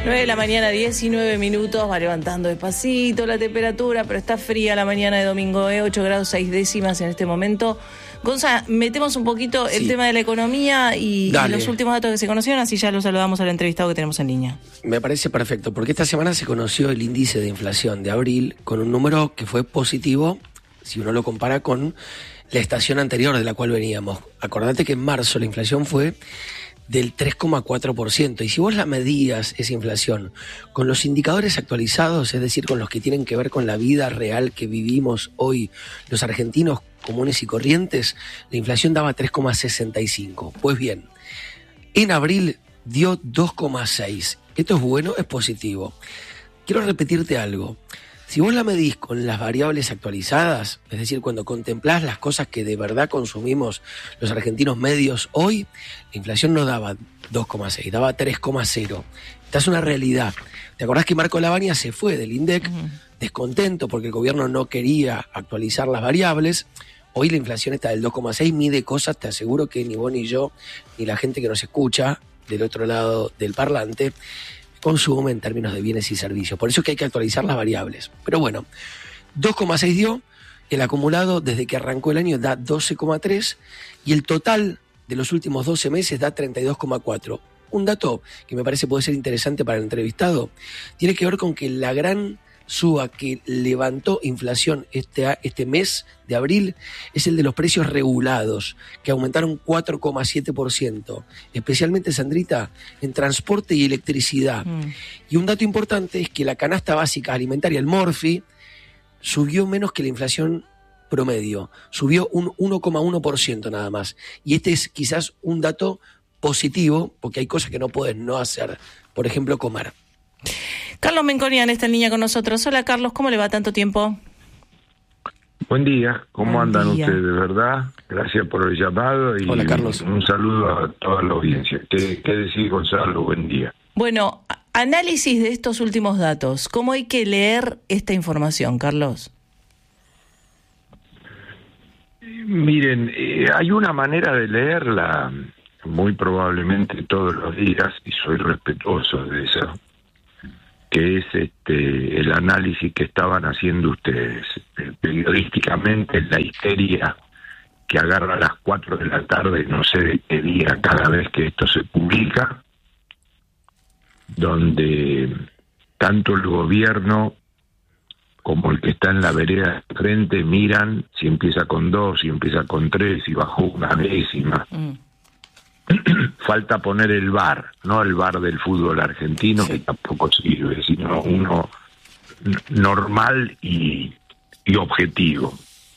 9 de la mañana, 19 minutos, va levantando despacito la temperatura, pero está fría la mañana de domingo, 8 grados 6 décimas en este momento. Gonza, metemos un poquito el tema de la economía y los últimos datos que se conocieron, así ya lo saludamos al entrevistado que tenemos en línea. Me parece perfecto, porque esta semana se conoció el índice de inflación de abril con un número que fue positivo, si uno lo compara con la estación anterior de la cual veníamos. Acordate que en marzo la inflación fue del 3,4%. Y si vos la medías, esa inflación, con los indicadores actualizados, es decir, con los que tienen que ver con la vida real que vivimos hoy los argentinos comunes y corrientes, la inflación daba 3,65. Pues bien, en abril dio 2,6. Esto es bueno, es positivo. Quiero repetirte algo. Si vos la medís con las variables actualizadas, es decir, cuando contemplás las cosas que de verdad consumimos los argentinos medios hoy, la inflación no daba 2,6, daba 3,0. Esta es una realidad. ¿Te acordás que Marco Lavagna se fue del INDEC descontento porque el gobierno no quería actualizar las variables? Hoy la inflación está del 2,6, mide cosas, te aseguro que ni vos ni yo, ni la gente que nos escucha del otro lado del parlante, consume en términos de bienes y servicios. Por eso es que hay que actualizar las variables. Pero bueno, 2,6 dio, el acumulado desde que arrancó el año da 12,3 y el total de los últimos 12 meses da 32,4. Un dato que me parece puede ser interesante para el entrevistado tiene que ver con que la gran suba que levantó inflación este mes de abril es el de los precios regulados, que aumentaron 4,7%, especialmente, Sandrita, en transporte y electricidad. Y un dato importante es que la canasta básica alimentaria, el Morphy, subió menos que la inflación promedio, subió un 1,1% nada más. Y este es quizás un dato positivo, porque hay cosas que no puedes no hacer, por ejemplo, comer. Carlos Menconian está en línea con nosotros. Hola, Carlos, ¿cómo le va tanto tiempo? Buen día, ¿cómo andan ustedes, de verdad? Gracias por el llamado y hola, Carlos. Un saludo a toda la audiencia. ¿Qué decís, Gonzalo? Buen día. Bueno, análisis de estos últimos datos. ¿Cómo hay que leer esta información, Carlos? Miren, hay una manera de leerla muy probablemente todos los días, y soy respetuoso de eso, que es el análisis que estaban haciendo ustedes. Periodísticamente, la histeria que agarra a las 4 de la tarde, no sé de qué día, cada vez que esto se publica, donde tanto el gobierno como el que está en la vereda de frente miran si empieza con 2, si empieza con 3, si bajó una décima. Falta poner el VAR, no el VAR del fútbol argentino, que tampoco sirve, sino uno normal y objetivo.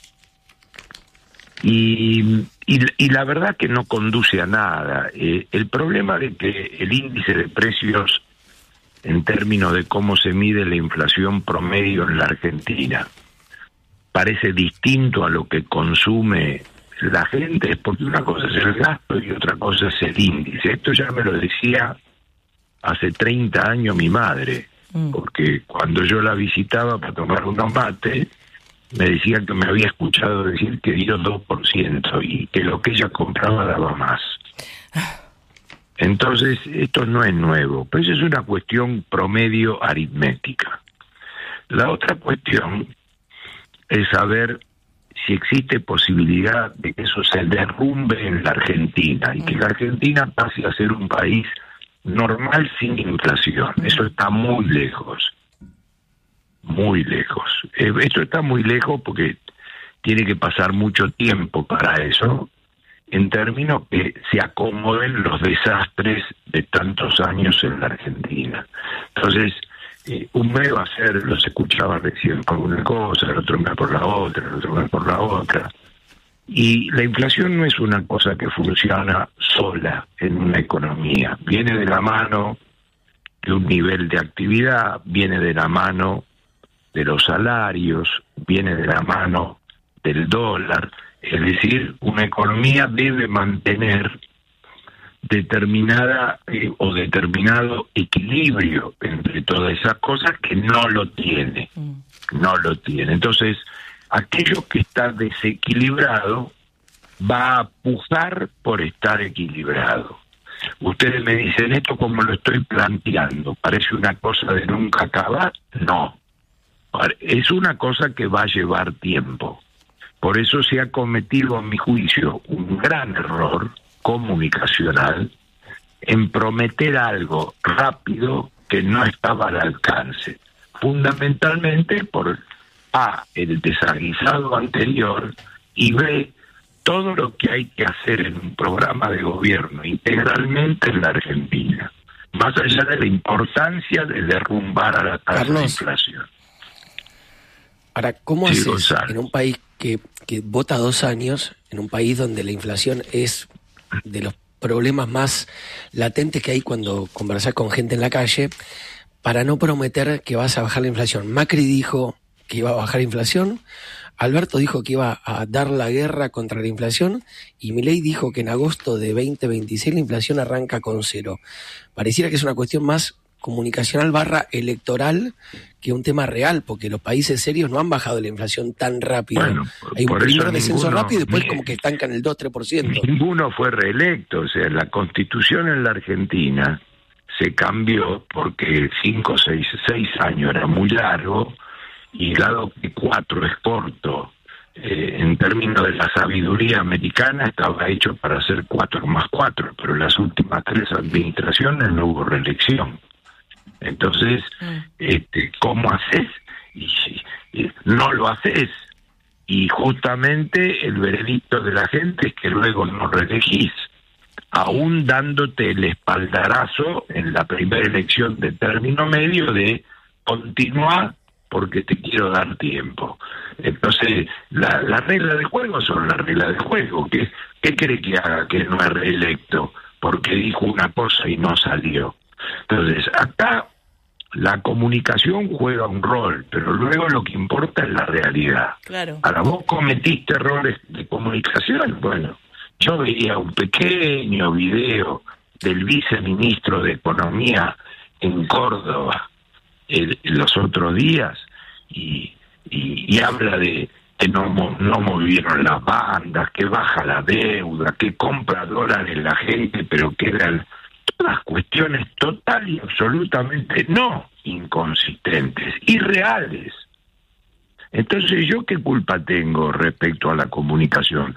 Y la verdad que no conduce a nada. El problema de que el índice de precios, en términos de cómo se mide la inflación promedio en la Argentina, parece distinto a lo que consume la gente, es porque una cosa es el gasto y otra cosa es el índice. Esto ya me lo decía hace 30 años mi madre, porque cuando yo la visitaba para tomar unos mates, me decía que me había escuchado decir que dio 2% y que lo que ella compraba daba más. Entonces, esto no es nuevo, pero eso es una cuestión promedio aritmética. La otra cuestión es saber si existe posibilidad de que eso se derrumbe en la Argentina y que la Argentina pase a ser un país normal sin inflación. Eso está muy lejos, muy lejos. Esto está muy lejos porque tiene que pasar mucho tiempo para eso, en términos que se acomoden los desastres de tantos años en la Argentina. Entonces, un mes va a ser, los escuchaba recién por una cosa, el otro mes por la otra, el otro mes por la otra. Y la inflación no es una cosa que funciona sola en una economía. Viene de la mano de un nivel de actividad, viene de la mano de los salarios, viene de la mano del dólar. Es decir, una economía debe mantener determinada o determinado equilibrio entre todas esas cosas que no lo tiene. Entonces, aquello que está desequilibrado va a pujar por estar equilibrado. Ustedes me dicen, esto como lo estoy planteando, ¿parece una cosa de nunca acabar? No, es una cosa que va a llevar tiempo. Por eso se ha cometido, a mi juicio, un gran error comunicacional en prometer algo rápido que no estaba al alcance, fundamentalmente por A, el desaguisado anterior, y B, todo lo que hay que hacer en un programa de gobierno integralmente en la Argentina, más allá de la importancia de derrumbar a la tasa de inflación. Ahora, ¿cómo Sí, haces Gonzalo. en un país que vota 2 años, en un país donde la inflación es de los problemas más latentes que hay cuando conversás con gente en la calle, para no prometer que vas a bajar la inflación? Macri dijo que iba a bajar la inflación, Alberto dijo que iba a dar la guerra contra la inflación y Milei dijo que en agosto de 2026 la inflación arranca con 0. Pareciera que es una cuestión más comunicacional / electoral que un tema real, porque los países serios no han bajado la inflación tan rápido. Bueno, hay un por primer eso descenso ninguno- rápido y después como que estancan el 2-3%. Ninguno fue reelecto, o sea, la constitución en la Argentina se cambió porque 5, 6 años era muy largo, y dado que 4 es corto, en términos de la sabiduría americana estaba hecho para hacer 4 más 4, pero en las últimas 3 administraciones no hubo reelección. Entonces, ¿cómo haces? Y no lo haces. Y justamente el veredicto de la gente es que luego no reelegís, aún dándote el espaldarazo en la primera elección de término medio de continuar porque te quiero dar tiempo. Entonces, las reglas de juego son las reglas de juego. ¿Qué cree que haga que no es reelecto? Porque dijo una cosa y no salió. Entonces, acá la comunicación juega un rol, pero luego lo que importa es la realidad. Claro. Ahora, vos cometiste errores de comunicación. Bueno, yo veía un pequeño video del viceministro de Economía en Córdoba los otros días y habla de que no movieron las bandas, que baja la deuda, que compra dólares la gente, pero que eran todas cuestiones total y absolutamente no inconsistentes, irreales. Entonces, ¿yo qué culpa tengo respecto a la comunicación?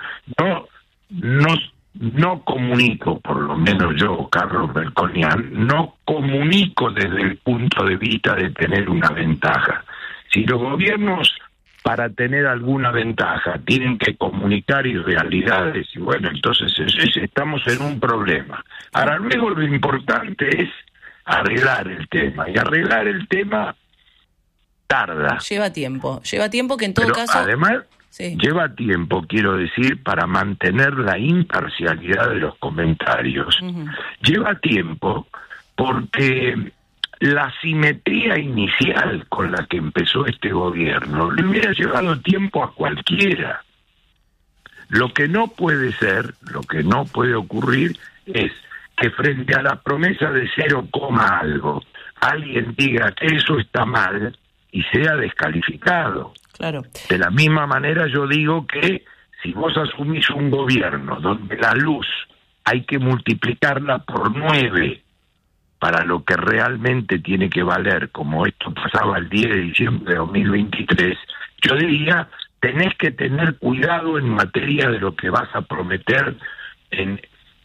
No comunico, por lo menos yo, Carlos Melconian, no comunico desde el punto de vista de tener una ventaja. Si los gobiernos, para tener alguna ventaja, tienen que comunicar irrealidades, y bueno, entonces estamos en un problema. Ahora, luego lo importante es arreglar el tema, y arreglar el tema tarda. Lleva tiempo que en todo Pero caso... además... Sí. Lleva tiempo, quiero decir, para mantener la imparcialidad de los comentarios. Uh-huh. Lleva tiempo porque la simetría inicial con la que empezó este gobierno le hubiera llevado tiempo a cualquiera. Lo que no puede ser, lo que no puede ocurrir es que frente a la promesa de 0, algo, alguien diga que eso está mal y sea descalificado. Claro. De la misma manera yo digo que si vos asumís un gobierno donde la luz hay que multiplicarla por 9 para lo que realmente tiene que valer, como esto pasaba el 10 de diciembre de 2023, yo diría, tenés que tener cuidado en materia de lo que vas a prometer en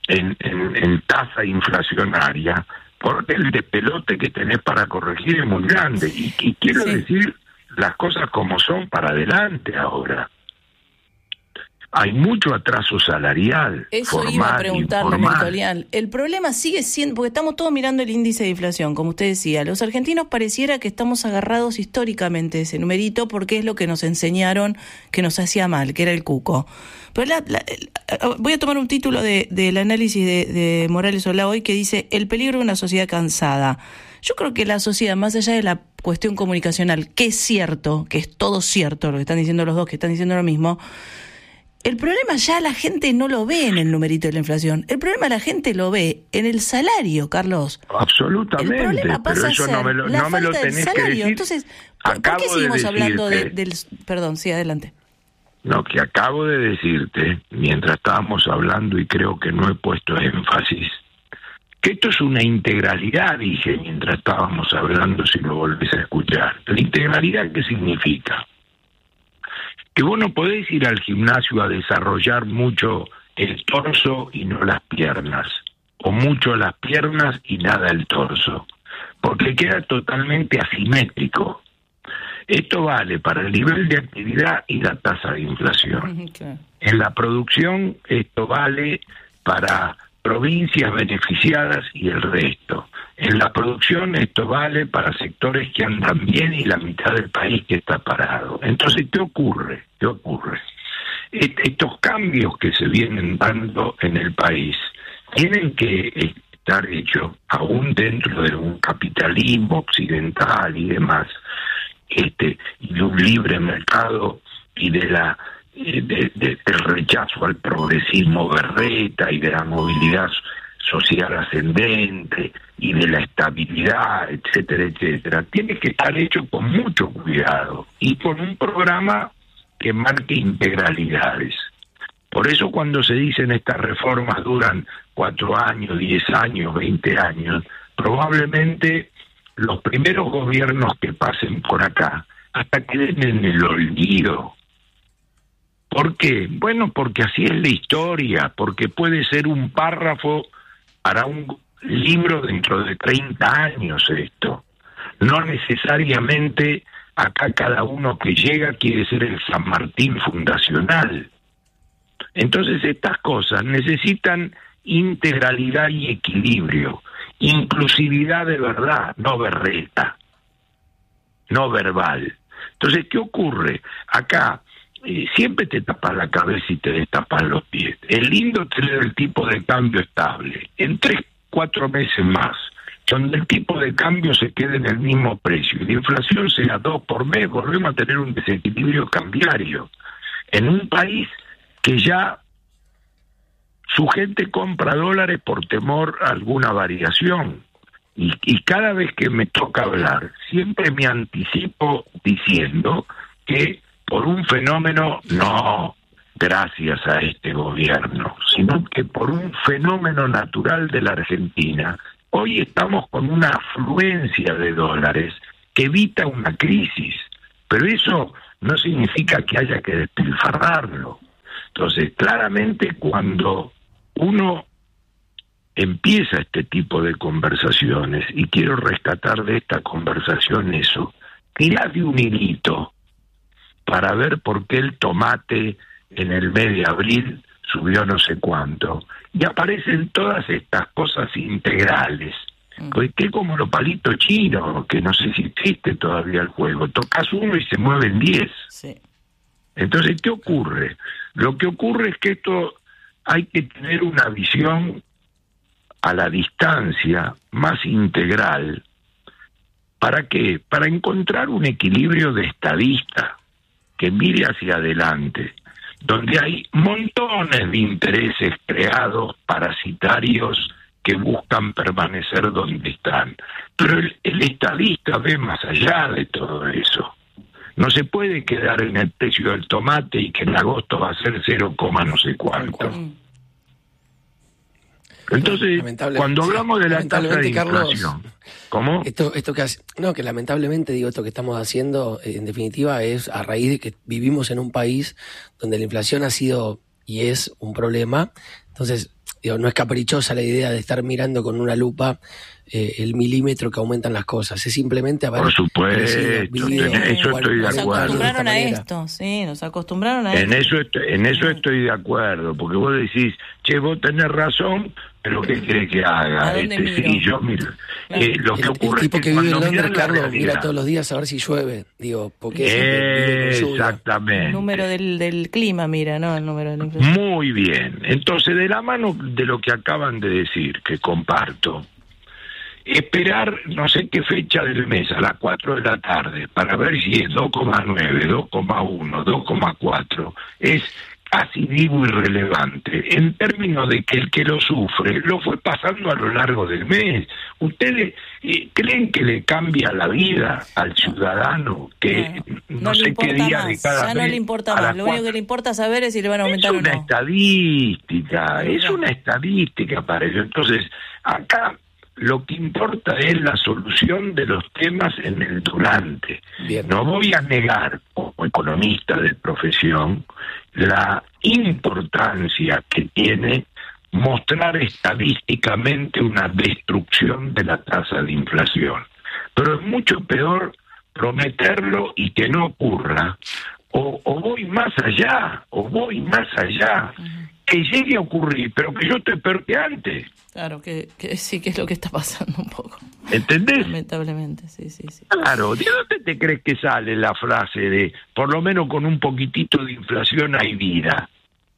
tasa inflacionaria, porque el despelote que tenés para corregir es muy grande. Y quiero decir las cosas como son para adelante ahora. Hay mucho atraso salarial. Eso formal, iba a preguntarle, informal. Melconian. El problema sigue siendo, porque estamos todos mirando el índice de inflación, como usted decía. Los argentinos pareciera que estamos agarrados históricamente de ese numerito porque es lo que nos enseñaron que nos hacía mal, que era el cuco. Pero voy a tomar un título del análisis de Morales Solá hoy que dice: el peligro de una sociedad cansada. Yo creo que la sociedad, más allá de la cuestión comunicacional, que es cierto, que es todo cierto, lo que están diciendo los dos, que están diciendo lo mismo, el problema ya la gente no lo ve en el numerito de la inflación. El problema la gente lo ve en el salario, Carlos. Absolutamente. El problema pasa pero eso a ser no me lo falta del tenés salario. que decir. Entonces, ¿por qué seguimos hablando del... Perdón, sí, adelante. No, que acabo de decirte, mientras estábamos hablando, y creo que no he puesto énfasis, que esto es una integralidad, dije mientras estábamos hablando, si lo volvés a escuchar. ¿La integralidad qué significa? Que vos no podés ir al gimnasio a desarrollar mucho el torso y no las piernas, o mucho las piernas y nada el torso, porque queda totalmente asimétrico. Esto vale para el nivel de actividad y la tasa de inflación. En la producción esto vale para provincias beneficiadas y el resto. En la producción esto vale para sectores que andan bien y la mitad del país que está parado. Entonces, ¿qué ocurre? Estos cambios que se vienen dando en el país tienen que estar hechos aún dentro de un capitalismo occidental y demás, y de un libre mercado y de del rechazo al progresismo berreta y de la movilidad social ascendente y de la estabilidad, etcétera, etcétera. Tiene que estar hecho con mucho cuidado y con un programa que marque integralidades. Por eso cuando se dicen estas reformas duran 4 años, 10 años, 20 años, probablemente los primeros gobiernos que pasen por acá hasta queden en el olvido. ¿Por qué? Bueno, porque así es la historia, porque puede ser un párrafo para un libro dentro de 30 años esto. No necesariamente acá cada uno que llega quiere ser el San Martín fundacional. Entonces estas cosas necesitan integralidad y equilibrio, inclusividad de verdad, no berreta, no verbal. Entonces, ¿qué ocurre? Acá siempre te tapas la cabeza y te destapas los pies. Es lindo tener el tipo de cambio estable. En 3-4 meses más, donde el tipo de cambio se quede en el mismo precio y la inflación sea 2 por mes, volvemos a tener un desequilibrio cambiario. En un país que ya su gente compra dólares por temor a alguna variación. Y cada vez que me toca hablar, siempre me anticipo diciendo que por un fenómeno, no gracias a este gobierno, sino que por un fenómeno natural de la Argentina, hoy estamos con una afluencia de dólares que evita una crisis, pero eso no significa que haya que despilfarrarlo. Entonces, claramente cuando uno empieza este tipo de conversaciones, y quiero rescatar de esta conversación eso, tirá de un hilito para ver por qué el tomate en el mes de abril subió no sé cuánto. Y aparecen todas estas cosas integrales. Pues que como los palitos chinos, que no sé si existe todavía el juego. Tocas uno y se mueven 10. Sí. Entonces, ¿qué ocurre? Lo que ocurre es que esto hay que tener una visión a la distancia más integral. ¿Para qué? Para encontrar un equilibrio de estadista que mire hacia adelante, donde hay montones de intereses creados, parasitarios, que buscan permanecer donde están. Pero el estadista ve más allá de todo eso. No se puede quedar en el precio del tomate y que en agosto va a ser 0, no sé cuánto. Entonces, cuando hablamos de la tasa de inflación, ¿cómo? Esto que hace, no, que lamentablemente digo esto que estamos haciendo, en definitiva, es a raíz de que vivimos en un país donde la inflación ha sido y es un problema. Entonces, digo, no es caprichosa la idea de estar mirando con una lupa el milímetro que aumentan las cosas. Es simplemente haber... Por supuesto, eso estoy de acuerdo. Nos acostumbraron a esto, sí, nos acostumbraron a esto. En eso estoy de acuerdo, porque vos decís, che, vos tenés razón, pero ¿qué querés que haga? Sí, yo miro. Lo que ocurre el tipo es que vive en Londres, Carlos, realidad, mira todos los días a ver si llueve. Digo, porque exactamente. El número del clima, mira, ¿no? El número de la inflación. Muy bien. Entonces, de la mano de lo que acaban de decir, que comparto, esperar no sé qué fecha del mes a las 4 de la tarde para ver si es 2,9, 2,1, 2,4, es casi digo irrelevante, en términos de que el que lo sufre lo fue pasando a lo largo del mes. ¿Ustedes creen que le cambia la vida al ciudadano que no sé qué día de cada mes? Ya no le importa más, lo único que le importa saber es si le van a aumentar o no. Es una estadística para ello. Entonces, acá lo que importa es la solución de los temas en el durante. Bien. No voy a negar, como economista de profesión, la importancia que tiene mostrar estadísticamente una destrucción de la tasa de inflación. Pero es mucho peor prometerlo y que no ocurra. O voy más allá, que llegue a ocurrir, pero que yo esté peor que antes. Claro, que sí, que es lo que está pasando un poco. ¿Entendés? Lamentablemente, sí. Claro, ¿de dónde te crees que sale la frase de, por lo menos con un poquitito de inflación hay vida?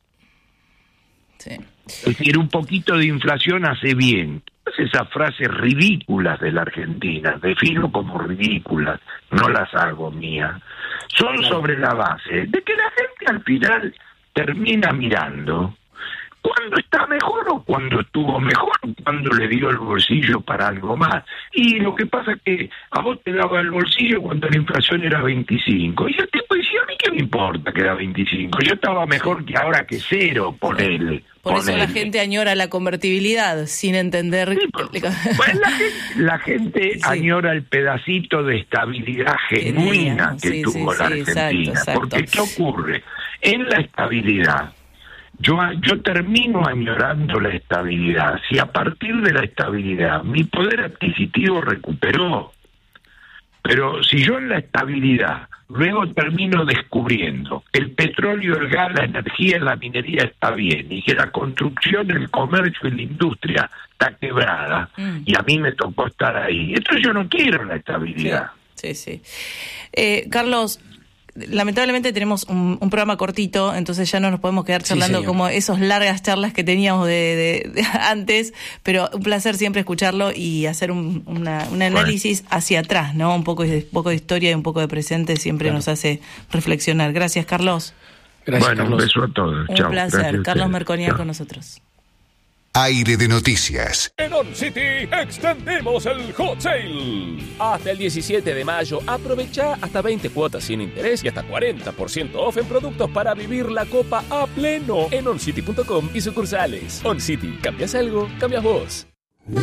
Sí. Es decir, un poquito de inflación hace bien. Esas frases ridículas de la Argentina, defino como ridículas, no las hago mías, son sobre la base de que la gente al final termina mirando cuando está mejor o cuando estuvo mejor, cuando le dio el bolsillo para algo más. Y lo que pasa es que a vos te daba el bolsillo cuando la inflación era 25. Y el tipo decía, a mí qué me importa que era 25, yo estaba mejor que ahora que cero, ponele. Por eso la gente añora la convertibilidad, sin entender... Sí, pues la gente añora el pedacito de estabilidad genuina que tuvo la Argentina. Exacto. Porque ¿qué ocurre? En la estabilidad, yo termino añorando la estabilidad. Si a partir de la estabilidad mi poder adquisitivo recuperó, pero si yo en la estabilidad luego termino descubriendo que el petróleo, el gas, la energía, la minería está bien y que la construcción, el comercio y la industria está quebrada y a mí me tocó estar ahí, entonces yo no quiero la estabilidad. Sí. Carlos, lamentablemente tenemos un programa cortito, entonces ya no nos podemos quedar charlando como esas largas charlas que teníamos de antes, pero un placer siempre escucharlo y hacer un análisis hacia atrás, ¿no? Un poco de historia y un poco de presente siempre nos hace reflexionar. Gracias, Carlos. Gracias, Carlos. Un beso a todos. Un placer. Gracias, Carlos Merconian con nosotros. Aire de noticias. En On City extendimos el Hot Sale. Hasta el 17 de mayo aprovecha hasta 20 cuotas sin interés y hasta 40% off en productos para vivir la copa a pleno en oncity.com y sucursales. On City, ¿cambias algo? Cambias vos.